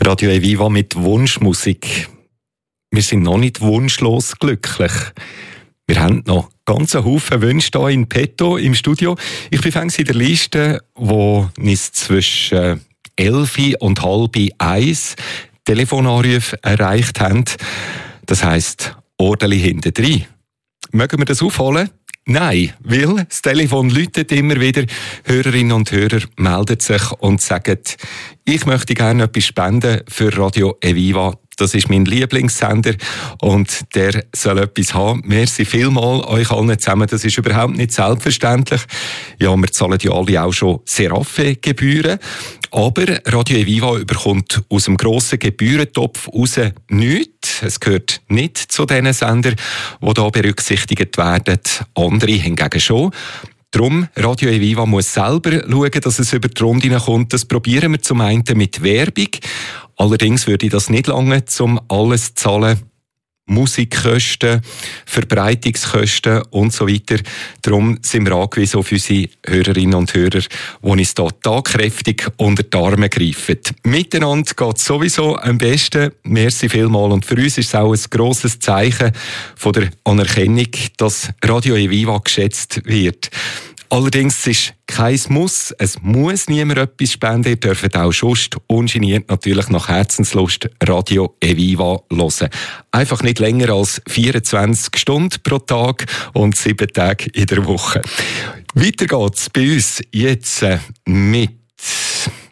Radio Eviva mit Wunschmusik. Wir sind noch nicht wunschlos glücklich. Wir haben noch ganz einen Haufen Wünsche hier in petto im Studio. Ich bin in der Liste, wo uns zwischen 11 und halb 1 Telefonanrufe erreicht haben. Das heisst, ordentlich hintendrein. Mögen wir das aufholen? Nein, weil das Telefon läutet immer wieder. Hörerinnen und Hörer melden sich und sagen, ich möchte gerne etwas spenden für Radio Eviva. Das ist mein Lieblingssender und der soll etwas haben. Merci vielmals euch allen zusammen. Das ist überhaupt nicht selbstverständlich. Ja, wir zahlen ja alle auch schon Serafe-Gebühren. Aber Radio Eviva bekommt aus dem grossen Gebührentopf raus nichts. Es gehört nicht zu den Sendern, die hier berücksichtigt werden. Andere hingegen schon. Darum, Radio Eviva muss selber schauen, dass es über die Runde kommt. Das probieren wir zum einen mit Werbung. Allerdings würde das nicht lange, um alles zu zahlen. Musikkosten, Verbreitungskosten und so weiter. Darum sind wir angewiesen auf unsere Hörerinnen und Hörer, die uns hier tatkräftig unter die Arme greifen. Miteinander geht es sowieso am besten. Merci vielmals. Und für uns ist es auch ein grosses Zeichen von der Anerkennung, dass Radio Eviva geschätzt wird. Allerdings ist es kein Muss. Es muss niemand etwas spenden. Ihr dürft auch sonst ungeniert natürlich nach Herzenslust Radio Eviva hören. Einfach nicht länger als 24 Stunden pro Tag und 7 Tage in der Woche. Weiter geht's bei uns jetzt mit